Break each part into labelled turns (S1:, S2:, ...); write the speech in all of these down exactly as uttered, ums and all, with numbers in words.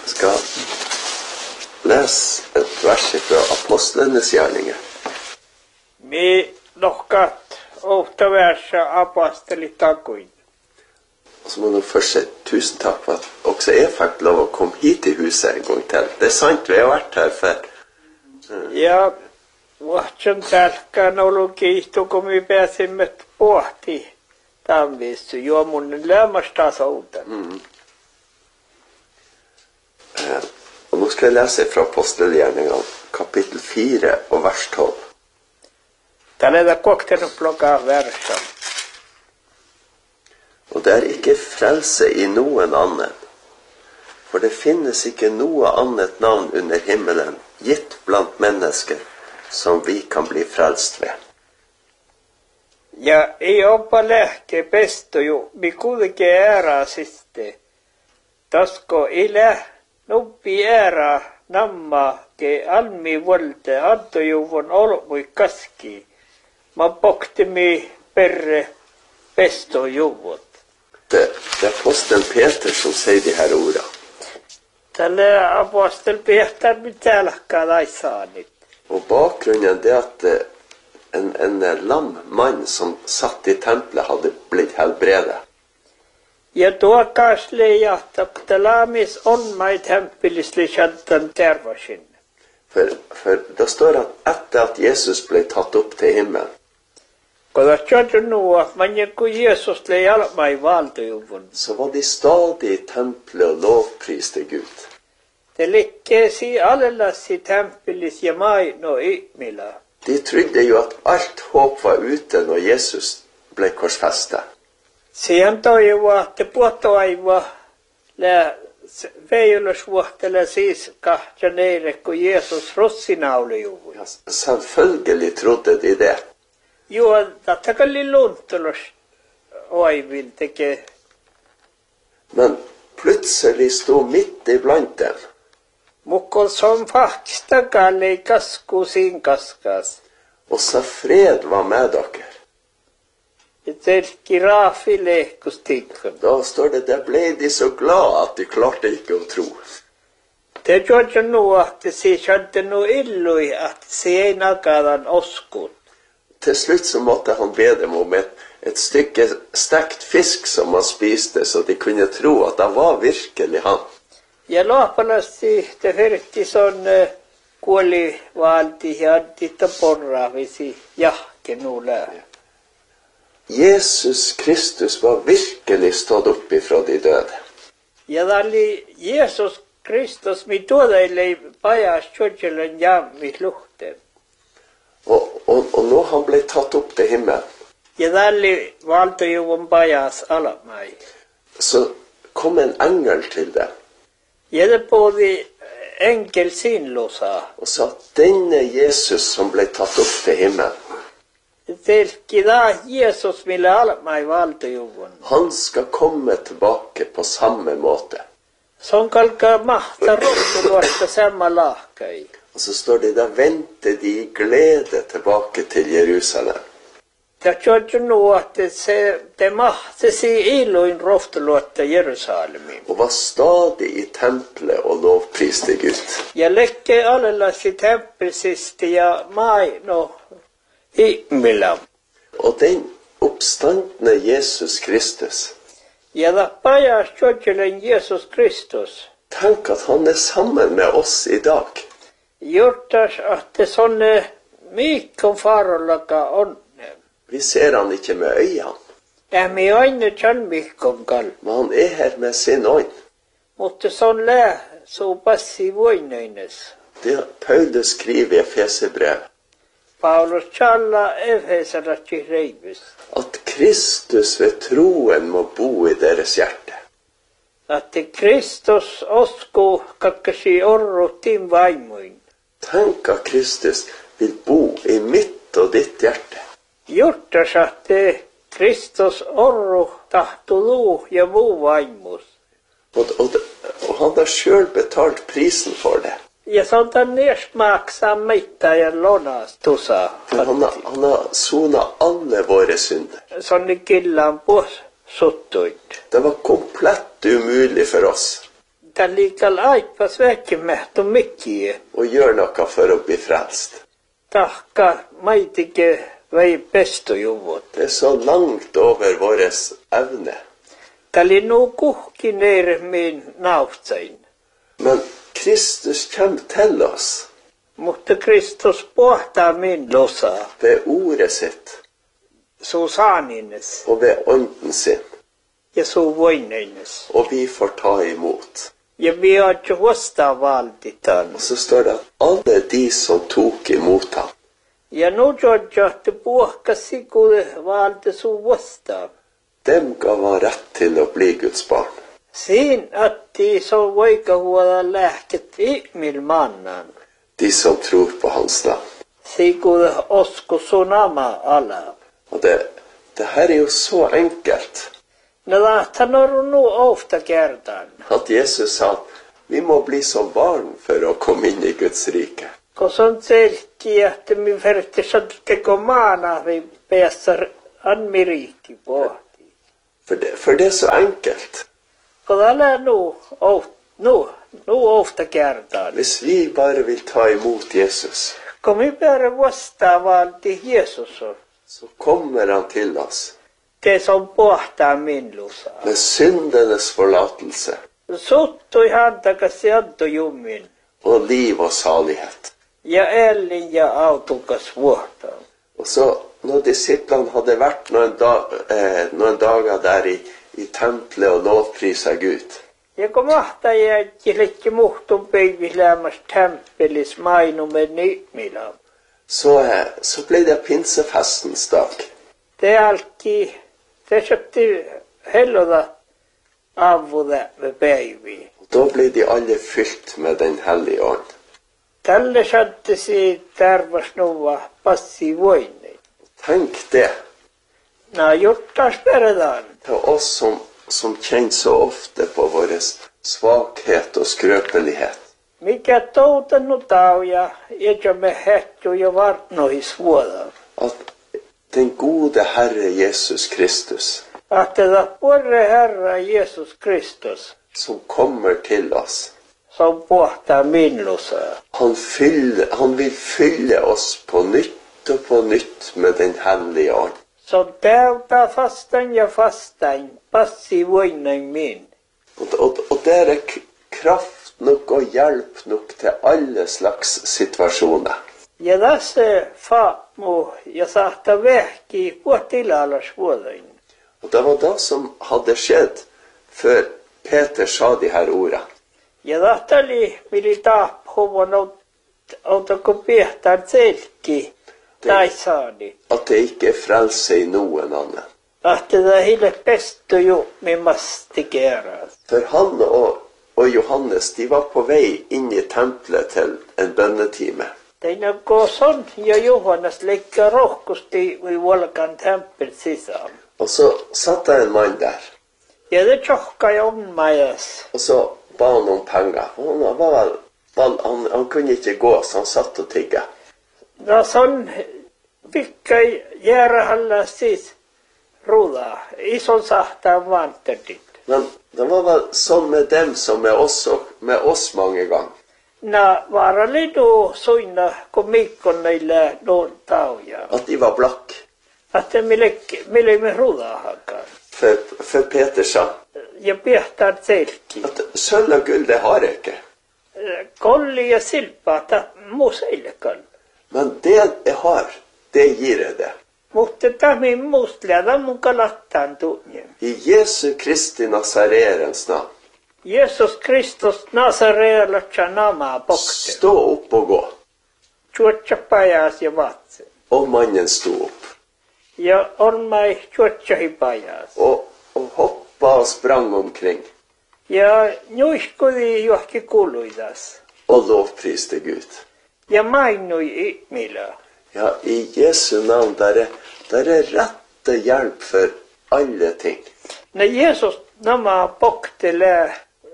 S1: skal lese et vers fra Apostlenes gjerninger.
S2: Mi nokkat åtta verser apostolit takuin.
S1: Og så må du først si tusen takk for at også jeg fikk lov å komme hit i huset en gang til. Det er sant, vi har vært her før.
S2: Ja, vahtsen tälkkä nologiistu, kun mi pääsimme pohti tämvissä. Jo mun lämmästä souten.
S1: Mm. Eh, og nå skal jeg lese fra Apostelgjerningene, kapittel fire og vers tolv.
S2: Tällä är kokten plocka versen.
S1: Og det er ikke frelse i noen annen, for det finnes ikke noe annet navn under himmelen, gitt blant mennesker, som vi kan bli frelst ved.
S2: Ja ei oppa lähke pesto jo, mi kuitenkin ära siste. Tasko ilä nuppi ära namma ke almi volte anto jo von olmui kaski. Ma pokti mi perre pesto juvot.
S1: Det, det er apostelen Peter som sier de her ordene.
S2: Tällä apostel Peter mi tälkka laisaanit.
S1: Og bakgrunnen er at en, en lam mann som satt i tempelet hadde blitt helbredet.
S2: Ja tuokas leijahta, ptalamis on mai tempelisli shantan tervasin.
S1: For, for det står at etter at Jesus ble tatt opp til himmelen,
S2: Kun tjodju nuo, manje ku Jesus le jalmai valtojuvun.
S1: så var de stadig i tempelet og lovpriste Gud.
S2: Te likkesi allelas i tempelis ja mai no ihmila.
S1: De trodde jo at alt håp var ute når Jesus ble korsfestet.
S2: Siihen toivoa, te puottoaiva le veijulusvuohtele siis kahtja neire, kun Jesus rossinaulujuvun.
S1: Ja, selvfølgelig trodde de det.
S2: Joo, tattakalli luntulus oivin teke.
S1: Men plutselig sto midt iblant dem.
S2: Mukkol som fahtistakalle i kasku sin kaskas.
S1: Og sa fred var med dere.
S2: Terki rafi lehkustikken.
S1: Da står det, der ble de så glad at de klarte ikke å tro.
S2: Te tjodja nuo, te si kjante nu illui, at se ei nakadan oskut.
S1: Til slutt så måtte han be dem om et, et stykke stekt fisk som han spiste, så de kunne tro at det var virkelig han.
S2: Ja loppalasti te ferti son uh, kuoli valti ja antitta porravisi jahke nu lää.
S1: Jesus Kristus var virkelig stått opp ifra de døde.
S2: Ja dalli Jesus Kristus mi tuodaille pajas tjodjelen jammi luhten.
S1: Og, og, og når han ble tatt opp til himmelen,
S2: Ja dalli valtojuvun pajas alamai.
S1: så kom en engel til dem
S2: Ja det podi enkel sinlosa.
S1: og sa at denne Jesus som ble tatt opp til himmelen,
S2: Terki da Jesus mille alamai valtojuvun.
S1: han skal komme tilbake på samme måte.
S2: Son kalka mahta rottuluosta samma lahkai.
S1: Og så står det, da venter de i glede tilbake til Jerusalem.
S2: Ja tjodju nuo, at se te mahtesi iluin roftuluotta Jerusalemin.
S1: Og var stadig i tempelet og lovpriste Gud.
S2: Ja lekke allelas i tempelsisti ja mai no ihmilam.
S1: Og den oppstandne Jesus Kristus,
S2: Ja da pajas tjodjelen Jesus Kristus.
S1: tenk at han er sammen med oss i dag.
S2: Jurtas at det sånne mikon farollaka on.
S1: Vi ser han ikke med øynene,
S2: Ämi aina chan mikon kal.
S1: men han er her med sin ånd.
S2: Mutta son lää so passi voinaines.
S1: Det Paulus skriver i Efesebrevet,
S2: Paulus challa efesaratsi reibus.
S1: at Kristus ved troen må bo i deres hjerte.
S2: Att Kristus osku kakkasi orru tim vaimuin.
S1: Tenk at Kristus vil bo i mitt og ditt hjerte.
S2: Jurtas att Kristus orru tahtulu ja muu vaimus.
S1: Og, og, og han har selv betalt prisen for det.
S2: Ja sånt on nersmaksa mitta ja lonas tusa.
S1: For han har, han har sonet alle våre synder.
S2: Sånne killan på suttuit.
S1: Det var komplett umulig for oss.
S2: Tämän liikalla aipas väkimähtö mikkiä.
S1: og gjør noe for å bli frelst.
S2: Tahka maitike vei pestojuvut.
S1: Det er så langt over vår evne.
S2: Tali nu kuhki nere min nautsain.
S1: Men Kristus kommer til oss
S2: Mutta Kristus pohtaa min losa.
S1: ved ordet sitt
S2: Su saanines
S1: og ved ånden sin,
S2: ja su voineines.
S1: og vi får ta imot.
S2: Ja vi har ikke vasta valditan.
S1: Og så står det at alle de som tok imot ham,
S2: Ja nu jodja te puhka sikude valde su vasta.
S1: dem gav han rett til å bli Guds barn.
S2: Siin atti so voika huoda lähket ihmil mannan.
S1: De som tror på hans navn.
S2: Sikude osko sunama ala.
S1: Og det, det her er jo så enkelt
S2: No lähtän on nu ofta kertaan.
S1: at Jesus sa at vi må bli som barn for å komme inn i Guds rike.
S2: Koska on selki, että min vertis on teko maana vi päässä anmiriikki pohti.
S1: For det, for det er så enkelt.
S2: Koska älä nu, of, nu, nu ofta kertaan.
S1: Hvis vi bare vil ta imot Jesus,
S2: Kun mi päällä vastaavaan til Jeesus on.
S1: så kommer han til oss
S2: Det som pohtaa minussa.
S1: med syndenes forlatelse
S2: Suttui hantakas ja antoi jummin.
S1: og liv og salighet.
S2: Ja ellin ja autukas vuotta.
S1: Og så, når disiplene hadde vært noen, da, eh, noen dager der i, i tempelet og lovpriset Gud,
S2: Ja kun mahtaa jääkki muhtun päivilämäs temppelis mainumen nymillä.
S1: så, eh, så ble det pinsefestens dag.
S2: Det alki, det söpti helloda avuda med päiviin.
S1: Og da ble de alle fylt med den hellige ånd.
S2: Tälle sattisi tarvas nuva passi voinnin.
S1: Tenk det
S2: Nää juttas peredaan.
S1: til oss som, som kjenner så ofte på vår svakhet og skrøpelighet.
S2: Mikä toutannu tauja, eikä me hetju jo vartnohis vuoda.
S1: At den gode Herre Jesus Kristus,
S2: Ahteda purre Herra Jeesus Kristus,
S1: som kommer til oss,
S2: som pohtaa minussa.
S1: han, fyller, han vil fylle oss på nytt og på nytt med den hellige ånd.
S2: Som täyttää fastan ja fastan, passi voinnin min.
S1: Og, og, og det er k- kraft nok og hjelp nok til alle slags situasjoner.
S2: Ja tässä faamu ja saattaa vähki puhtilalas vuodain.
S1: Og det var det som hadde skjedd før Peter sa de her ordene.
S2: Ja tässä oli milita huvan auta kun piehtaan selki tai saani.
S1: At det ikke er frelse i noen annen.
S2: Ahteda hille pesto ju mimasti keras.
S1: For han og, og Johannes, de var på vei inn i tempelet til en bønnetime.
S2: Teina koson ja Johannes leikkaa rohkusti vi volkan temppel sisään.
S1: Og så satt det en mann der,
S2: Ja det tjohka ja ommajas.
S1: og så ba han om penger. Og han, var vel, vel, han, han kunne ikke gå, så han satt og tigget.
S2: No son pikka järhalla siis ruda. Ison sahtaan vantterdit.
S1: Men det var vel sånn med dem som med oss, og med oss mange ganger.
S2: Na varali do suina kun mikkon näillä noin tauja.
S1: At de var blakk.
S2: Että mille, mille me ruda hakaan.
S1: For, for Peter sa
S2: Ja piehtaan selki.
S1: at sølv og gull, det har jeg ikke.
S2: Kolli ja silpaa, ta museillekaan.
S1: Men det jeg har, det gir jeg det.
S2: Mutta tämä muistelijana mun kalattaan tunne.
S1: I Jesu Kristi Nazareerens navn.
S2: Jeesus Kristus Nazareella namaa pokte.
S1: Stå opp og gå.
S2: Chuotsa pajas ja vatse.
S1: Og mannen sto opp.
S2: Ja on mai chuotsa hipajas.
S1: Og, og hoppa og sprang omkring.
S2: Ja nuiskudi johonkin kuluidas.
S1: Og lovpriste Gud.
S2: Ja mainui ihmillä.
S1: Ja, i Jesu navn, der er, der er rette hjelp for alle ting.
S2: När Jeesus namaa pokte lää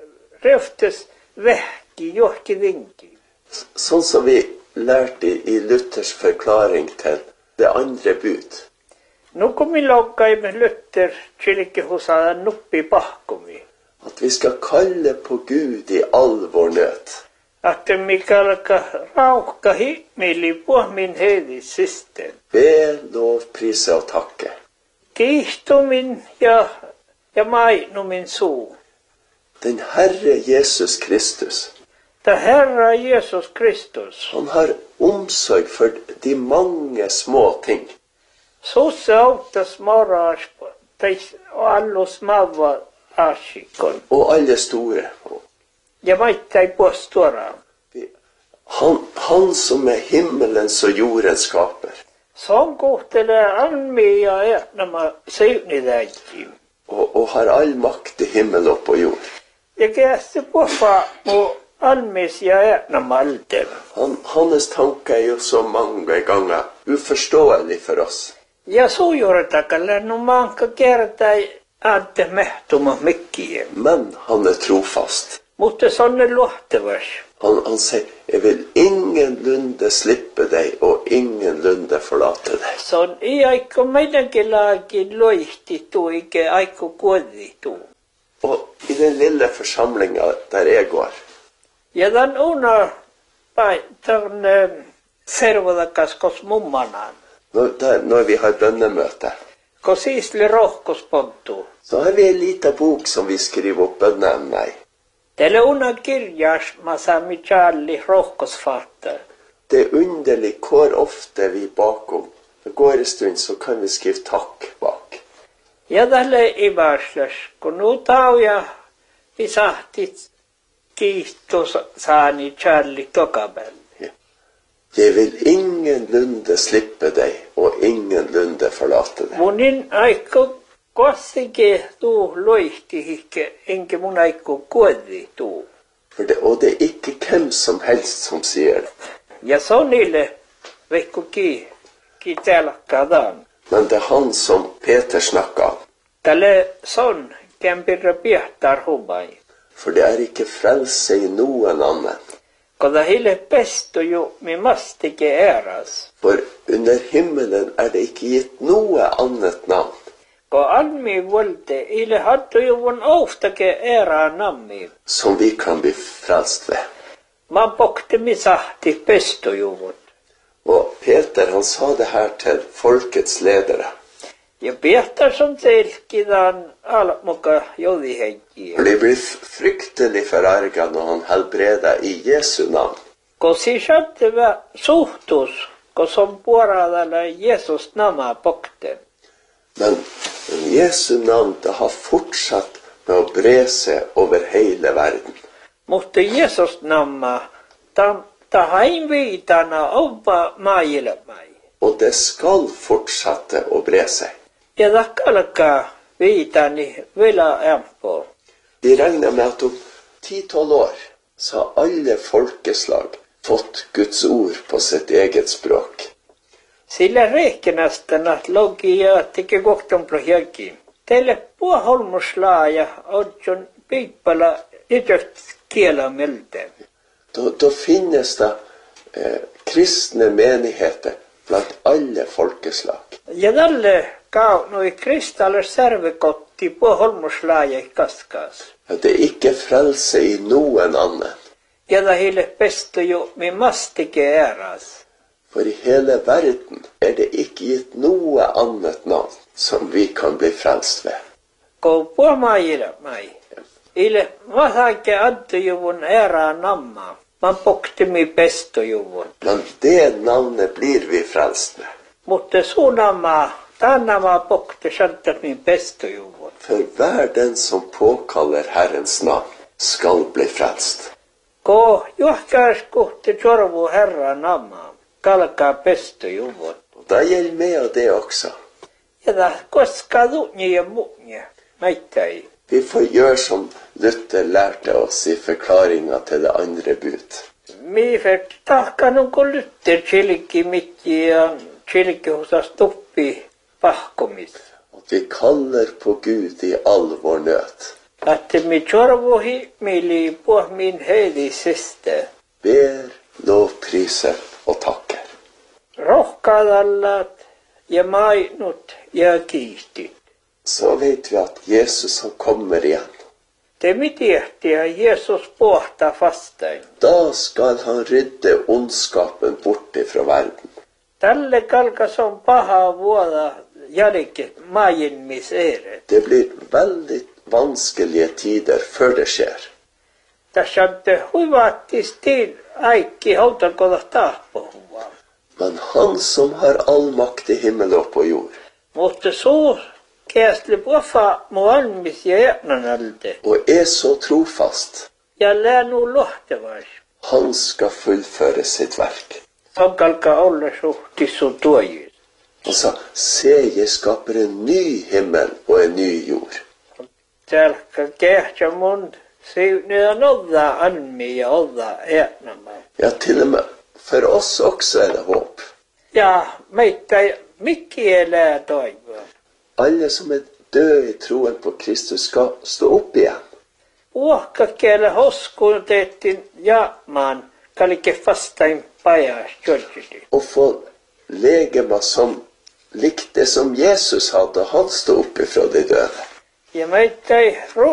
S2: röftes vähki johonkin vinki.
S1: Sånn som vi lærte i Luthers forklaring til det andre bud.
S2: Nu kun mi loukkai me Luther kylki husada nuppi pahkumi.
S1: At vi skal kalle på Gud i all vår nød.
S2: Att mikä alkaa raukka himmeli puomin heidi siste.
S1: Be, lov, prise og takke.
S2: Kiihtumin ja, ja mainumin suu.
S1: Den Herre Jesus Kristus,
S2: Ta Herra Jesus Kristus.
S1: han har omsorg for de mange små ting.
S2: Susse auttas moras teis allus mava asikon.
S1: Og alle store.
S2: Ja maittai puostora.
S1: Han, han som er himmelens og jordens skaper.
S2: Son kohtelee almia ja nämä seunitäikki.
S1: Og, og har all makt i himmel og på jord.
S2: Ja kästi puhua mu almisia ja nämä alten.
S1: Han, hans tanker er jo så mange ganger uforståelig for oss.
S2: Ja sujuretakalle no manka kertai ante mehtuma mikkiä.
S1: Men han er trofast.
S2: Mutta sonne luohtevas.
S1: Han, han sier, jeg vil ingenlunde slippe deg, og ingenlunde forlate deg.
S2: Son ei aiko meidänkin laakin loihtitu, eikä aiko kuoditu.
S1: Og i den lille forsamlingen der jeg går,
S2: Ja tämän una pai tämän servodakas kos mummanan.
S1: når, der, når vi har bønnemøte,
S2: Ko siisli rohkos pontu.
S1: så har vi en liten bok som vi skriver opp bønneemner i.
S2: Tälle una kirjas masami Charlie rohkosfatta.
S1: Det er underlig hvor ofte vi bakom. Det går en stund, så kan vi skrive takk bak.
S2: Ja tälle ivaslas, kun nu tauja vi sahtit kiitos saani Charlie tokabel.
S1: Jeg vil ingenlunde slippe deg, og ingenlunde forlate deg.
S2: Munin aiko kossike tuu loihtihikke, enkä mun aiko kuodi tuu.
S1: For det, og det er ikke hvem som helst som sier det.
S2: Ja sonille veikko ki, ki telakkadan.
S1: Men det er han som Peter snakket om.
S2: Tälle son kämpirra piehtar hubai.
S1: For det er ikke frelse i noen annen.
S2: Koda hille pesto jo mi mastike eras.
S1: For under himmelen er det ikke gitt noe annet navn
S2: Ko almi volte ille hattu jo von oftake era nammi.
S1: som vi kan bli frelst ved.
S2: Man pokte mi sahti pesto jo von.
S1: Og Peter han sa det her til folkets ledere.
S2: Ja piehtar som selkidan almuka jodiheikki.
S1: For de blir fryktelig forarget når han helbreder i Jesu navn.
S2: Ko sisatte vä suhtus, ko som puoradalla Jesus nama pokte.
S1: Men Jesu navn det har fortsatt med å bre seg over hele verden.
S2: Mutta Jesus nama ta ta hainviitana oppa maajille mai.
S1: Og det skal fortsette å bre seg.
S2: Ja takkalka viitani vielä ämpå.
S1: Vi regner med at om ti-tolv år så har alle folkeslag fått Guds ord på sitt eget språk.
S2: Sillä reikenästänä logi ja teke kohton prohjaki. Teille puoholmuslaaja odjon piippala ytöt kielamelte.
S1: Da, da finnes det eh, kristne menigheter blant alle folkeslag.
S2: Ja tälle kaunui kristalle servekotti puoholmuslaaja kaskas.
S1: Ja, det er ikke frelse i noen annen.
S2: Ja da hille pesto jo mi mastike eras.
S1: For i hele verden er det ikke gitt noe annet navn som vi kan bli frelst ved.
S2: Ko puomaajille mai. Ille masake addujuvun era namma. Man pokti mi pestojuvun.
S1: Men det navnet blir vi frelst med.
S2: Mutta sunama, tanama pokti santat mi pestojuvun.
S1: For hver den som påkaller Herrens navn skal bli frelst.
S2: Ko juhkaas kohti sorvu herra namma. Kalkaa pestojuvun.
S1: Og da gjelder med det også.
S2: Ja da koska dunje ja munje. Meittai.
S1: Vi får gjøre som Luther lærte oss i forklaringen til det andre bud.
S2: Mi fert tahkanun kun lytter chilki mitti ja chilki hosas tuppi pahkomis.
S1: At vi kaller på Gud i all vår nød.
S2: Att mi sorvu himmeli puh min heidi siste.
S1: Ber, lovpriser og takker.
S2: Rohkaadallat ja mainut ja kiihtit.
S1: Så vet vi at Jesus han kommer igjen.
S2: Det mitihti ja Jesus pohtaa vastaan.
S1: Da skal han rydde ondskapen bort ifra verden.
S2: Tälle kalkas on paha vuoda jälkeen maailmiseret.
S1: Det blir veldig vanskelige tider før det skjer.
S2: Tässä on huivattistiin aikki hautakolla tahpohuvaa.
S1: Men han som har all makt i himmel og på jord,
S2: Mutta suu käästli puhfa mualmis ja jätnanalte.
S1: og er så trofast,
S2: Ja läänu lohtevais.
S1: han skal fullføre sitt verk.
S2: Som kalkaa olla suhti sun tuojus.
S1: Han sa, se, jeg skaper en ny himmel og en ny jord.
S2: Tälkka kehtsä mun siivniä nodda anmi ja odda jätnamaan.
S1: Ja, til og med for oss også er det håp.
S2: Ja meitä mikki elää toivoa.
S1: Alle som er døde i troen på Kristus skal stå opp igjen.
S2: Uokka kielä hoskuun tehtiin jaamaan kalike vastain pajas kjölkiti.
S1: Og få legemer som likte som Jesus hadde, han stod opp ifra de døde.
S2: Ja meitä